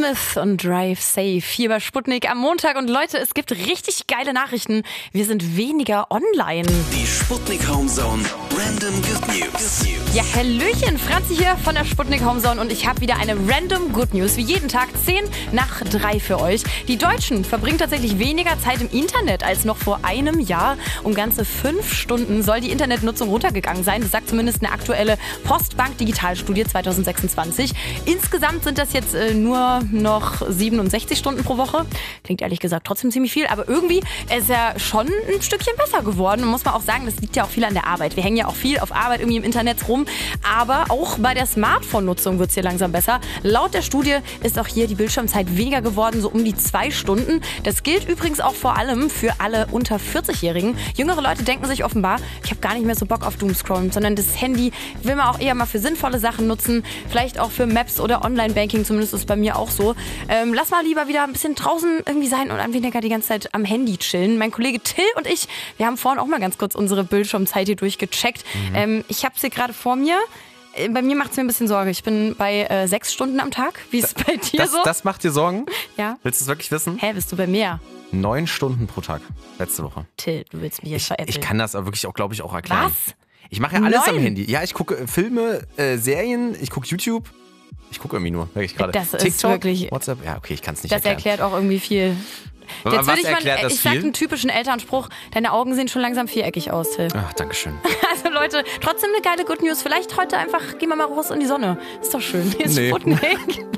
Smith und Drive Safe hier bei Sputnik am Montag. Und Leute, es gibt richtig geile Nachrichten. Wir sind weniger online. Die Sputnik Homezone Random Good News. Ja, Hallöchen, Franzi hier von der Sputnik Homezone und ich habe wieder eine Random Good News. Wie jeden Tag 2:10 für euch. Die Deutschen verbringen tatsächlich weniger Zeit im Internet als noch vor einem Jahr. Um ganze 5 Stunden soll die Internetnutzung runtergegangen sein. Das sagt zumindest eine aktuelle Postbank Digitalstudie 2026. Insgesamt sind das jetzt nur noch 67 Stunden pro Woche. Klingt ehrlich gesagt trotzdem ziemlich viel, aber irgendwie ist ja schon ein Stückchen besser geworden. Muss man auch sagen, das liegt ja auch viel an der Arbeit. Wir hängen ja auch viel auf Arbeit irgendwie im Internet rum. Aber auch bei der Smartphone-Nutzung wird es hier langsam besser. Laut der Studie ist auch hier die Bildschirmzeit weniger geworden, so um die 2 Stunden. Das gilt übrigens auch vor allem für alle unter 40-Jährigen. Jüngere Leute denken sich offenbar, ich habe gar nicht mehr so Bock auf Doomscrollen, sondern das Handy will man auch eher mal für sinnvolle Sachen nutzen. Vielleicht auch für Maps oder Online-Banking, zumindest ist es bei mir auch so. Lass mal lieber wieder ein bisschen draußen irgendwie sein und weniger die ganze Zeit am Handy chillen. Mein Kollege Till und ich, wir haben vorhin auch mal ganz kurz unsere Bildschirmzeit hier durchgecheckt. Ich habe sie gerade vor mir. Bei mir macht es mir ein bisschen Sorge. Ich bin bei 6 Stunden am Tag. Wie ist es bei dir so? Das macht dir Sorgen? Ja. Willst du es wirklich wissen? Hä, bist du bei mir? 9 Stunden pro Tag. Letzte Woche. Till, du willst mich jetzt veräppeln. Ich kann das aber wirklich auch, glaube ich, auch erklären. Was? Ich mache ja alles 9? am Handy. Ja, ich gucke Filme, Serien, ich gucke YouTube. Ich gucke irgendwie nur, merke ich gerade. Das ist TikTok, wirklich... WhatsApp, ja, okay, ich kann es nicht Das erklären. erklärt auch irgendwie viel. Was erklärt das ich sag viel? einen typischen Elternspruch, deine Augen sehen schon langsam viereckig aus, Till. Ach, dankeschön. Also Leute, trotzdem eine geile Good News. Vielleicht heute einfach, gehen wir mal raus in die Sonne. Ist doch schön. Hier ist Nee. Sputnik.